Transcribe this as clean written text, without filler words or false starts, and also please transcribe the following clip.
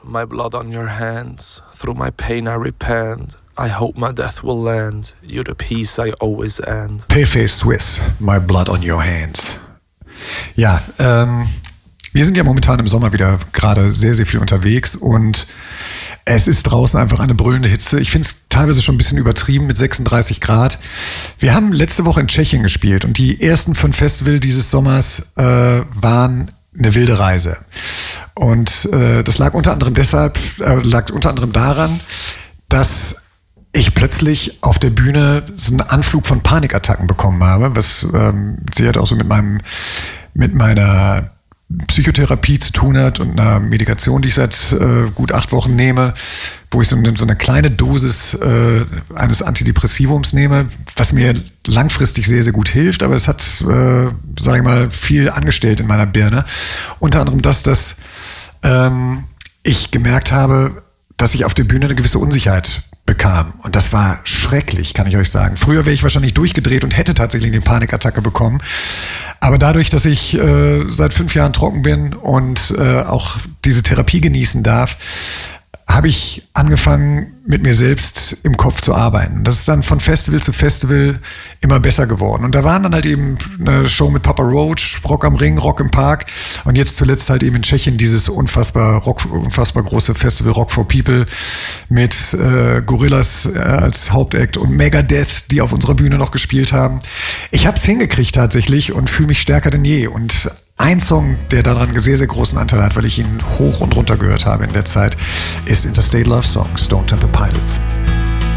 my blood on your hands. Through my pain I repent. I hope my death will land. You're the peace I always end. Paleface Swiss, my blood on your hands. Ja, wir sind ja momentan im Sommer wieder gerade sehr, sehr viel unterwegs und es ist draußen einfach eine brüllende Hitze. Ich finde es teilweise schon ein bisschen übertrieben mit 36 Grad. Wir haben letzte Woche in Tschechien gespielt und die ersten 5 Festivals dieses Sommers waren eine wilde Reise. Und das lag unter anderem daran, dass ich plötzlich auf der Bühne so einen Anflug von Panikattacken bekommen habe, was sehr auch so mit meiner Psychotherapie zu tun hat und einer Medikation, die ich seit gut 8 Wochen nehme, wo ich so eine kleine Dosis eines Antidepressivums nehme, was mir langfristig sehr, sehr gut hilft, aber es hat, sage ich mal, viel angestellt in meiner Birne. Unter anderem dass ich gemerkt habe, dass ich auf der Bühne eine gewisse Unsicherheit bekam. Und das war schrecklich, kann ich euch sagen. Früher wäre ich wahrscheinlich durchgedreht und hätte tatsächlich eine Panikattacke bekommen. Aber dadurch, dass ich seit 5 Jahren trocken bin und auch diese Therapie genießen darf, habe ich angefangen, mit mir selbst im Kopf zu arbeiten. Das ist dann von Festival zu Festival immer besser geworden. Und da waren dann halt eben eine Show mit Papa Roach, Rock am Ring, Rock im Park und jetzt zuletzt halt eben in Tschechien dieses unfassbar große Festival Rock for People mit Gorillaz als Hauptact und Megadeth, die auf unserer Bühne noch gespielt haben. Ich habe es hingekriegt tatsächlich und fühle mich stärker denn je. Und ein Song, der daran sehr, sehr großen Anteil hat, weil ich ihn hoch und runter gehört habe in der Zeit, ist Interstate Love Song, Stone Temple Pilots.